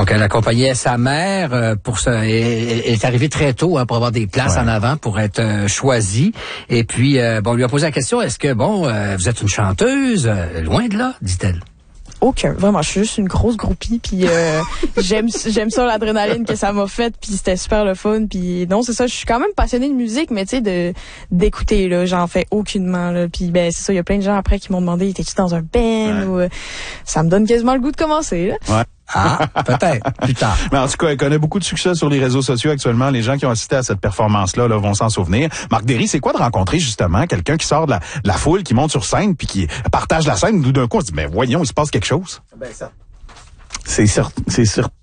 Donc, elle accompagnait sa mère elle est arrivée très tôt pour avoir des places en avant pour être choisie. Et puis, on lui a posé la question, est-ce que, vous êtes une chanteuse? Loin de là, dit-elle. Aucun. Vraiment, je suis juste une grosse groupie, puis j'aime ça l'adrénaline que ça m'a faite, puis c'était super le fun, puis non, c'est ça, je suis quand même passionnée de musique, mais tu sais, d'écouter, là, j'en fais aucunement, là, puis c'est ça, il y a plein de gens après qui m'ont demandé, étais-tu dans un band, ou ça me donne quasiment le goût de commencer, là. Ouais. Ah, peut-être, plus tard. Mais en tout cas, elle connaît beaucoup de succès sur les réseaux sociaux actuellement. Les gens qui ont assisté à cette performance-là vont s'en souvenir. Marc Derry, c'est quoi de rencontrer justement quelqu'un qui sort de la foule, qui monte sur scène, puis qui partage la scène, tout d'un coup, on se dit, mais voyons, il se passe quelque chose. Ben ça. C'est sûr que c'est sûr.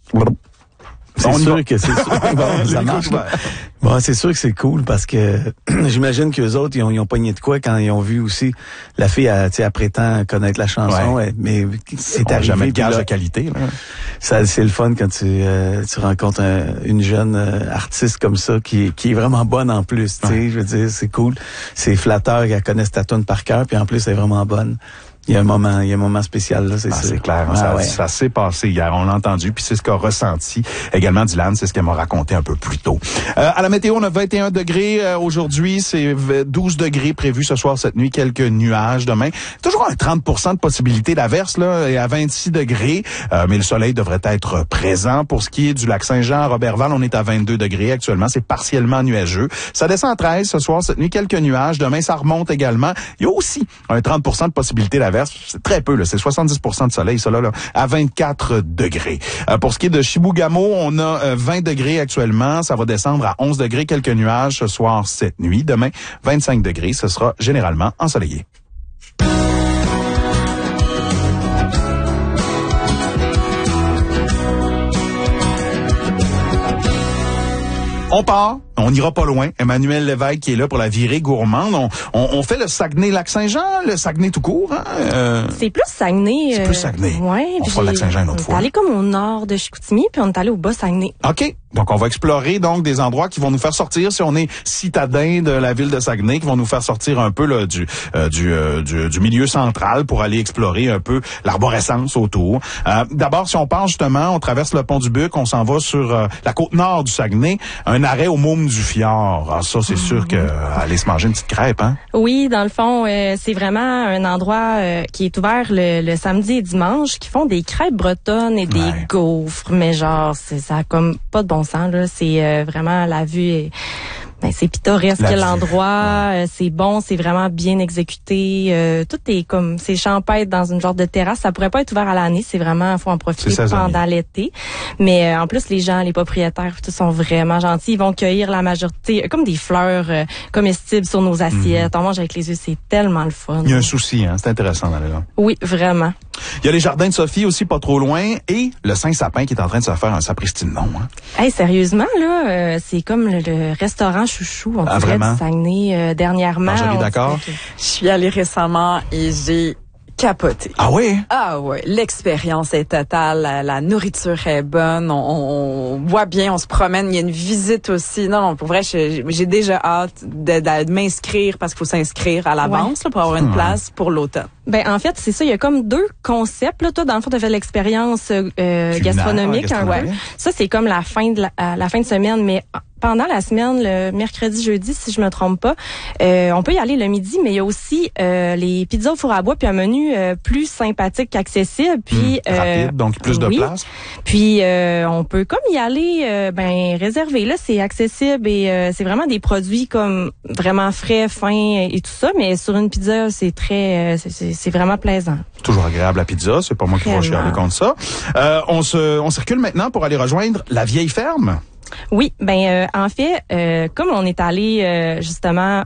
Bon, ça marche. Bon, c'est sûr que c'est cool parce que j'imagine qu'eux autres, ils ont pogné de quoi quand ils ont vu aussi la fille, elle prétend connaître la chanson, mais c'est arrivé. Jamais de gage de qualité, là. Ça, c'est le fun quand tu rencontres une jeune artiste comme ça qui est vraiment bonne en plus, tu sais, je veux dire, c'est cool. C'est flatteur qu'elle connaisse ta tune par cœur, puis en plus, elle est vraiment bonne. Il y a un moment spécial, là, c'est sûr. C'est clair. Ça s'est passé hier. On l'a entendu. Puis c'est ce qu'a ressenti également Dylan. C'est ce qu'elle m'a raconté un peu plus tôt. À la météo, on a 21 degrés aujourd'hui. C'est 12 degrés prévus ce soir, cette nuit. Quelques nuages demain. Toujours un 30% de possibilité d'averse, là, et à 26 degrés. Mais le soleil devrait être présent. Pour ce qui est du lac Saint-Jean à Robertval, on est à 22 degrés actuellement. C'est partiellement nuageux. Ça descend à 13 ce soir, cette nuit. Quelques nuages. Demain, ça remonte également. Il y a aussi un 30% de possibilité d'averse. C'est très peu, là. C'est 70% de soleil, ça, là, à 24 degrés. Pour ce qui est de Chibougamau, on a 20 degrés actuellement. Ça va descendre à 11 degrés, quelques nuages ce soir, cette nuit. Demain, 25 degrés. Ce sera généralement ensoleillé. On part, on n'ira pas loin. Emmanuel Lévesque qui est là pour la virée gourmande. On fait le Saguenay-Lac-Saint-Jean, le Saguenay tout court. Hein? C'est plus Saguenay. C'est plus Saguenay. Ouais. On fera le Lac-Saint-Jean une autre fois. On est allé comme au nord de Chicoutimi, puis on est allé au Bas-Saguenay. OK. Donc, on va explorer donc des endroits qui vont nous faire sortir, si on est citadin de la ville de Saguenay, qui vont nous faire sortir un peu là, du milieu central pour aller explorer un peu l'arborescence autour. D'abord, si on part justement, on traverse le pont du Buc, on s'en va sur la côte nord du Saguenay, un arrêt au Môme du Fjord. Alors ça, c'est sûr que aller se manger une petite crêpe, hein? Oui, dans le fond, c'est vraiment un endroit qui est ouvert le samedi et dimanche, qui font des crêpes bretonnes et des gaufres, mais genre, ça a comme pas de bon sens, là. C'est vraiment la vue c'est pittoresque l'endroit, c'est bon, c'est vraiment bien exécuté, tout est comme, c'est champêtre dans une genre de terrasse, ça pourrait pas être ouvert à l'année, c'est vraiment, faut en profiter pendant l'été, mais en plus les gens, les propriétaires, tous sont vraiment gentils, ils vont cueillir la majorité, comme des fleurs comestibles sur nos assiettes, on mange avec les yeux, c'est tellement le fun. Il y a un souci, hein, c'est intéressant d'aller là. Oui, vraiment. Il y a les jardins de Sophie aussi pas trop loin et le Saint-Sapin qui est en train de se faire un sapristi de nom. Hein. Hey, sérieusement là, c'est comme le restaurant chouchou, on dirait du Saguenay dernièrement. Marjorie, d'accord? Je suis allée récemment et j'ai capoté. Ah oui? Ah ouais, l'expérience est totale, la nourriture est bonne, on voit bien, on se promène, il y a une visite aussi. Non, pour vrai, j'ai déjà hâte de m'inscrire parce qu'il faut s'inscrire à l'avance là, pour avoir une place pour l'automne. Ben en fait, c'est ça, il y a comme deux concepts là, toi dans le fond tu as fait l'expérience gastronomique un peu. Ça c'est comme la fin de semaine, mais pendant la semaine, le mercredi, jeudi, si je me trompe pas, on peut y aller le midi, mais il y a aussi les pizzas au four à bois, puis un menu plus sympathique qu'accessible, puis rapide, donc plus de place. Puis on peut comme y aller, réserver. Là, c'est accessible et c'est vraiment des produits comme vraiment frais, fins et tout ça, mais sur une pizza, c'est très, c'est vraiment plaisant. Toujours agréable la pizza, c'est pas moi qui vais chialer contre ça. On circule maintenant pour aller rejoindre la vieille ferme. Oui, en fait, comme on est allé justement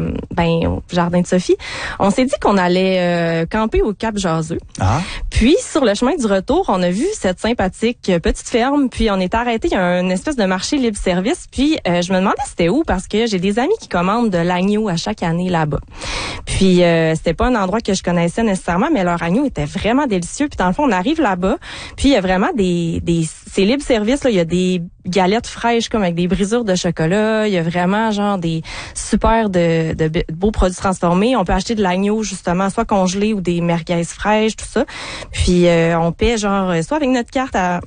au jardin de Sophie, on s'est dit qu'on allait camper au Cap Jaseux. Ah. Puis sur le chemin du retour, on a vu cette sympathique petite ferme, puis on est arrêté, il y a une espèce de marché libre-service, puis je me demandais c'était où parce que j'ai des amis qui commandent de l'agneau à chaque année là-bas. Puis c'était pas un endroit que je connaissais nécessairement, mais leur agneau était vraiment délicieux. Puis dans le fond, on arrive là-bas, puis il y a vraiment c'est libre-service là, il y a des galettes fraîches comme avec des brisures de chocolat. Il y a vraiment genre des super de beaux produits transformés. On peut acheter de l'agneau justement, soit congelé ou des merguez fraîches, tout ça. Puis on paie genre soit avec notre carte à